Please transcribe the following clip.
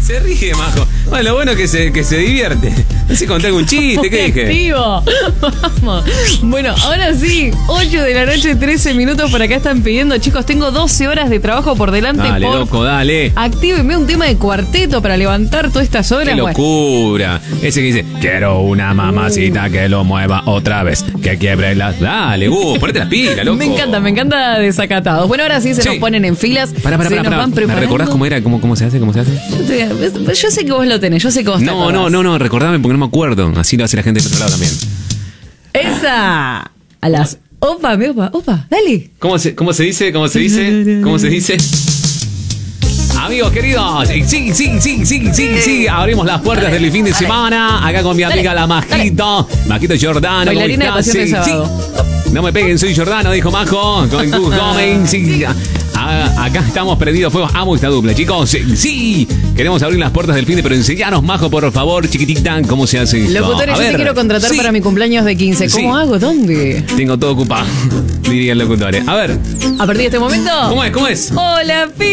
Se ríe, Majo. Bueno, lo bueno es que se divierte. No sé, conté algún chiste, ¿qué dije? Activo. Vamos. Bueno, ahora sí, 8 de la noche, 13 minutos. Por acá están pidiendo, chicos, tengo 12 horas de trabajo por delante. Dale, loco, dale. Actívenme un tema de cuarteto para levantar todas estas horas. ¡Qué locura! Ese que dice, quiero una mamacita que lo mueva otra vez, que quiebre las... Dale, ponete las pilas, loco. Me encanta desacatados. Bueno, ahora sí se nos ponen en filas. Pará. Van ¿Me preparando. recordás cómo era? ¿Cómo se hace? Yo sé que vos lo tenés, yo sé que vos te acordás. No, recordame porque no me acuerdo. Así lo hace la gente del otro lado también. Esa. A las... Opa, dale. ¿Cómo se dice? Amigos queridos, sí, abrimos las puertas del fin de semana. Acá con mi amiga la Majito Giordano. Bailarina de Pasión de Sábado. No me peguen, soy Giordano, dijo Majo. Sí. Acá estamos prendidos fuegos. Amo esta dupla, chicos. Sí, queremos abrir las puertas del fin de, pero enseñanos, Majo, por favor, chiquitita, cómo se hace esto. Locutores, yo te quiero contratar para mi cumpleaños de 15. ¿Cómo hago? ¿Dónde? Tengo todo ocupado, dirían locutores. A ver. A partir de este momento. ¿Cómo es? Hola,